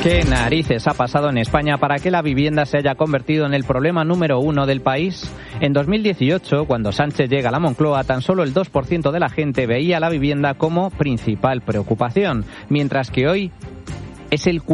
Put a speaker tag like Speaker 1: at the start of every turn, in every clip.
Speaker 1: ¿Qué narices ha pasado en España para que la vivienda se haya convertido en el problema número 1 del país? En 2018, cuando Sánchez llega a la Moncloa, tan solo el 2% de la gente veía la vivienda como principal preocupación, mientras que hoy es el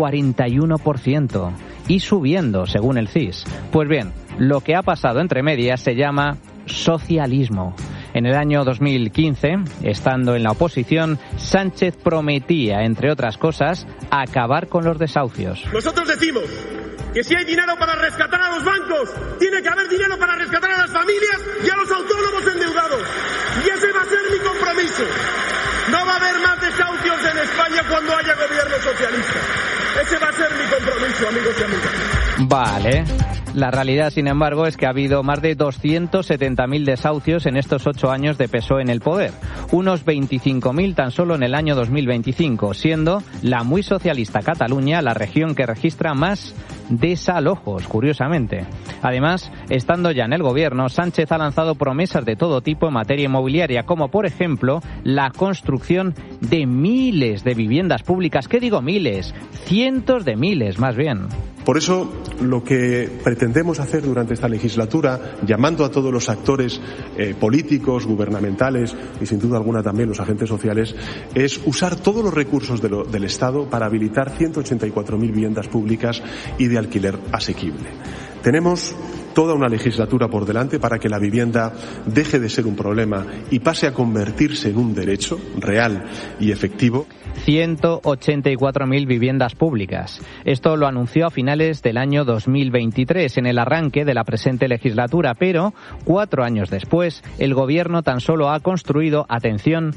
Speaker 1: 41% y subiendo, según el CIS. Pues bien, lo que ha pasado entre medias se llama socialismo. En el año 2015, estando en la oposición, Sánchez prometía, entre otras cosas, acabar con los desahucios.
Speaker 2: Nosotros decimos que si hay dinero para rescatar a los bancos, tiene que haber dinero para rescatar a las familias y a los autónomos endeudados. Y ese va a ser mi compromiso. No va a haber más desahucios en España cuando haya gobierno socialista. Ese va a ser mi compromiso, amigos y amigas.
Speaker 1: Vale. La realidad, sin embargo, es que ha habido más de 270.000 desahucios en estos 8 años de PSOE en el poder. Unos 25.000 tan solo en el año 2025, siendo la muy socialista Cataluña la región que registra más desalojos, curiosamente. Además, estando ya en el gobierno, Sánchez ha lanzado promesas de todo tipo en materia inmobiliaria, como por ejemplo la construcción de miles de viviendas públicas. ¿Qué digo miles? Cientos de miles, más bien.
Speaker 3: Por eso, lo que pretendemos hacer durante esta legislatura, llamando a todos los actores políticos, gubernamentales y sin duda alguna también los agentes sociales, es usar todos los recursos del Estado para habilitar 184.000 viviendas públicas y de alquiler asequible. Tenemos toda una legislatura por delante para que la vivienda deje de ser un problema y pase a convertirse en un derecho real y efectivo.
Speaker 1: 184.000 viviendas públicas. Esto lo anunció a finales del año 2023, en el arranque de la presente legislatura, pero 4 años después, el gobierno tan solo ha construido, atención,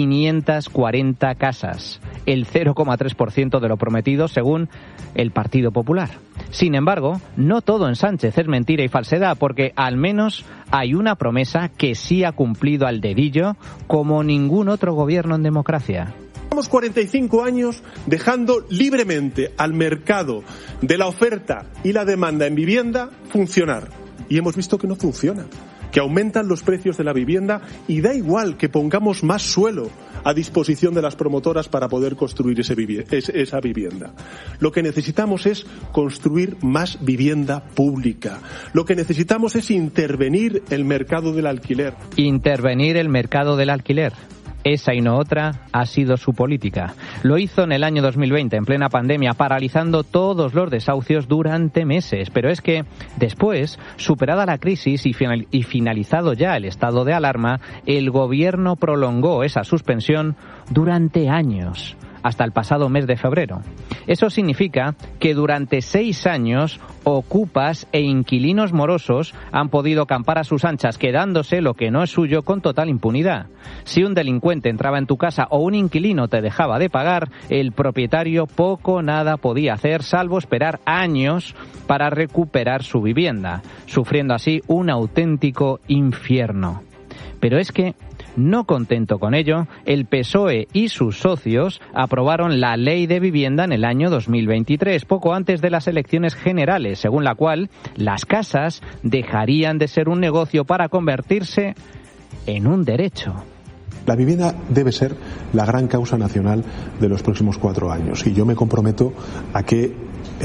Speaker 1: 540 casas, el 0,3% de lo prometido según el Partido Popular. Sin embargo, no todo en Sánchez es mentira y falsedad, porque al menos hay una promesa que sí ha cumplido al dedillo como ningún otro gobierno en democracia.
Speaker 3: Llevamos 45 años dejando libremente al mercado de la oferta y la demanda en vivienda funcionar. Y hemos visto que no funciona, que aumentan los precios de la vivienda y da igual que pongamos más suelo a disposición de las promotoras para poder construir esa vivienda. Lo que necesitamos es construir más vivienda pública. Lo que necesitamos es intervenir el mercado del alquiler.
Speaker 1: Intervenir el mercado del alquiler. Esa y no otra ha sido su política. Lo hizo en el año 2020, en plena pandemia, paralizando todos los desahucios durante meses. Pero es que después, superada la crisis y finalizado ya el estado de alarma, el gobierno prolongó esa suspensión durante años, hasta el pasado mes de febrero. Eso significa que durante 6 años, ocupas e inquilinos morosos han podido campar a sus anchas, quedándose lo que no es suyo con total impunidad. Si un delincuente entraba en tu casa o un inquilino te dejaba de pagar, el propietario poco o nada podía hacer, salvo esperar años para recuperar su vivienda, sufriendo así un auténtico infierno. Pero es que, no contento con ello, el PSOE y sus socios aprobaron la Ley de Vivienda en el año 2023, poco antes de las elecciones generales, según la cual las casas dejarían de ser un negocio para convertirse en un derecho.
Speaker 3: La vivienda debe ser la gran causa nacional de los próximos 4 años y yo me comprometo a que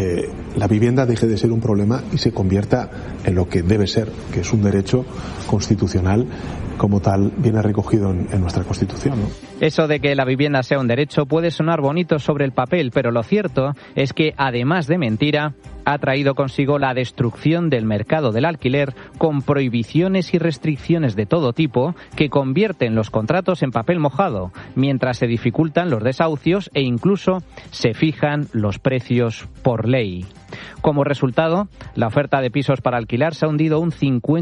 Speaker 3: la vivienda deje de ser un problema y se convierta en lo que debe ser, que es un derecho constitucional, como tal viene recogido en nuestra Constitución, ¿no?
Speaker 1: Eso de que la vivienda sea un derecho puede sonar bonito sobre el papel, pero lo cierto es que, además de mentira, ha traído consigo la destrucción del mercado del alquiler con prohibiciones y restricciones de todo tipo que convierten los contratos en papel mojado, mientras se dificultan los desahucios e incluso se fijan los precios por ley. Como resultado, la oferta de pisos para alquilar se ha hundido un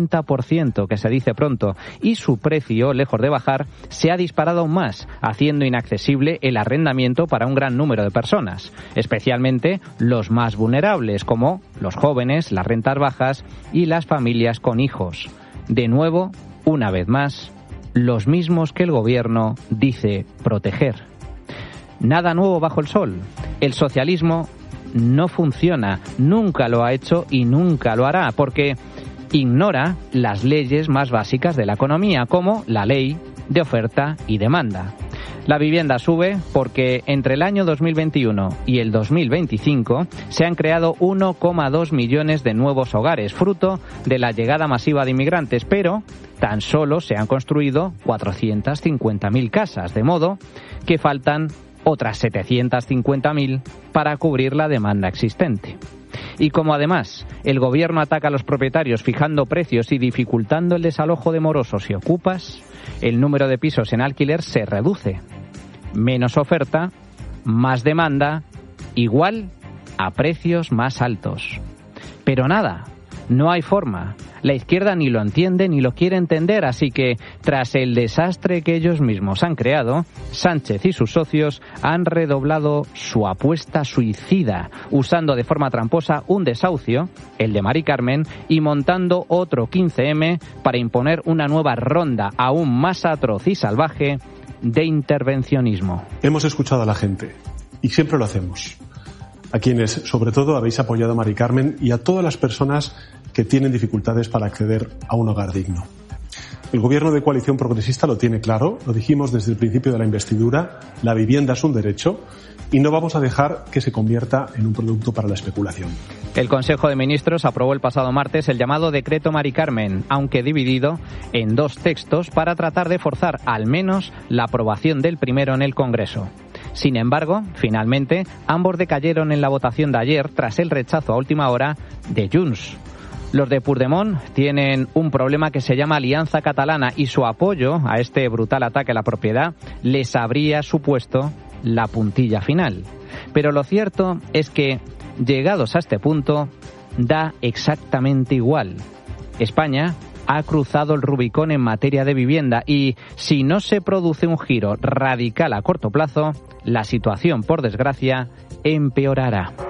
Speaker 1: 50%, que se dice pronto, y su precio, lejos de bajar, se ha disparado aún más, haciendo inaccesible el arrendamiento para un gran número de personas, especialmente los más vulnerables, como los jóvenes, las rentas bajas y las familias con hijos. De nuevo, una vez más, los mismos que el gobierno dice proteger. Nada nuevo bajo el sol. El socialismo no funciona, nunca lo ha hecho y nunca lo hará, porque ignora las leyes más básicas de la economía, como la ley de oferta y demanda. La vivienda sube porque entre el año 2021 y el 2025 se han creado 1,2 millones de nuevos hogares, fruto de la llegada masiva de inmigrantes, pero tan solo se han construido 450.000 casas, de modo que faltan otras 750.000 para cubrir la demanda existente. Y como además el gobierno ataca a los propietarios fijando precios y dificultando el desalojo de morosos y ocupas, el número de pisos en alquiler se reduce. Menos oferta, más demanda, igual a precios más altos. Pero nada, no hay forma. La izquierda ni lo entiende ni lo quiere entender, así que, tras el desastre que ellos mismos han creado, Sánchez y sus socios han redoblado su apuesta suicida, usando de forma tramposa un desahucio, el de Mari Carmen, y montando otro 15M para imponer una nueva ronda aún más atroz y salvaje de intervencionismo.
Speaker 3: Hemos escuchado a la gente, y siempre lo hacemos. A quienes, sobre todo, habéis apoyado a Mari Carmen y a todas las personas que tienen dificultades para acceder a un hogar digno. El gobierno de coalición progresista lo tiene claro, lo dijimos desde el principio de la investidura, la vivienda es un derecho y no vamos a dejar que se convierta en un producto para la especulación.
Speaker 1: El Consejo de Ministros aprobó el pasado martes el llamado Decreto Mari Carmen, aunque dividido en dos textos para tratar de forzar al menos la aprobación del primero en el Congreso. Sin embargo, finalmente, ambos decayeron en la votación de ayer tras el rechazo a última hora de Junts. Los de Puigdemont tienen un problema que se llama Alianza Catalana y su apoyo a este brutal ataque a la propiedad les habría supuesto la puntilla final. Pero lo cierto es que, llegados a este punto, da exactamente igual. España ha cruzado el Rubicón en materia de vivienda y, si no se produce un giro radical a corto plazo, la situación, por desgracia, empeorará.